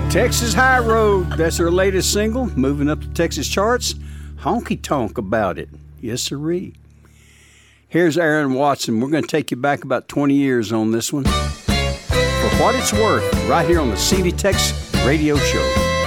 Texas High Road, that's her latest single, moving up the Texas charts. Honky tonk about it. Yes, sirree. Here's Aaron Watson. We're going to take you back about 20 years on this one. For what it's worth, right here on the CV Tex Radio Show.